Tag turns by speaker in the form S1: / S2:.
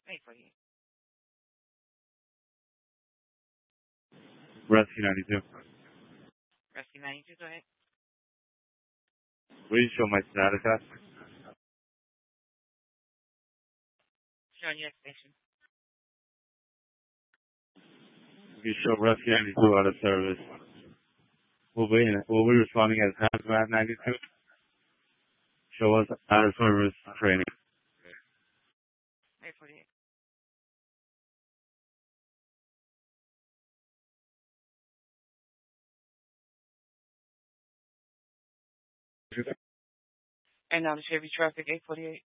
S1: 848.
S2: Rescue 92.
S1: Rescue 92, go ahead.
S2: Will you show my status at?
S1: Showing your station.
S2: You show Rescue 92 out of service. We'll be responding as Hazmat 92. Show us out of service training.
S1: 848. And now the Chevy traffic 848.